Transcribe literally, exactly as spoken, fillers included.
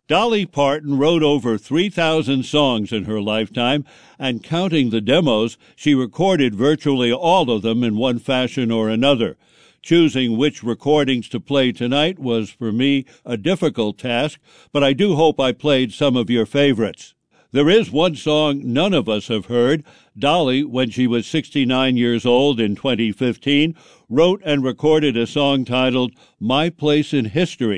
Dolly Parton wrote over three thousand songs in her lifetime, and counting the demos, she recorded virtually all of them in one fashion or another. Choosing which recordings to play tonight was, for me, a difficult task, but I do hope I played some of your favorites. There is one song none of us have heard. Dolly, when she was sixty-nine years old in twenty fifteen, wrote and recorded a song titled My Place in History.